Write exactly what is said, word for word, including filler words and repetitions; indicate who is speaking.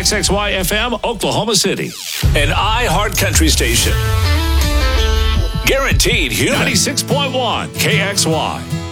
Speaker 1: X X Y F M, Oklahoma City.
Speaker 2: An iHeart Country station. Guaranteed human.
Speaker 1: ninety-six point one K X Y.